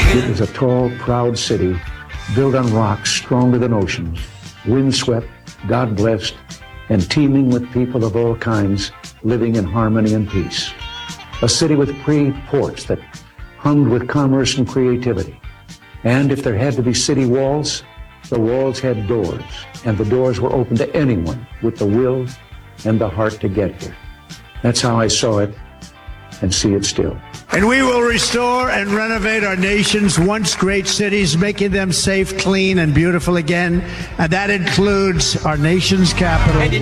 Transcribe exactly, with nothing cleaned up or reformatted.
It was a tall, proud city built on rocks stronger than oceans, windswept, God-blessed, and teeming with people of all kinds living in harmony and peace. A city with free ports that hummed with commerce and creativity. And if there had to be city walls, the walls had doors, and the doors were open to anyone with the will and the heart to get here. That's how I saw it and see it still. And we will restore and renovate our nation's once great cities, making them safe, clean, and beautiful again. And that includes our nation's capital.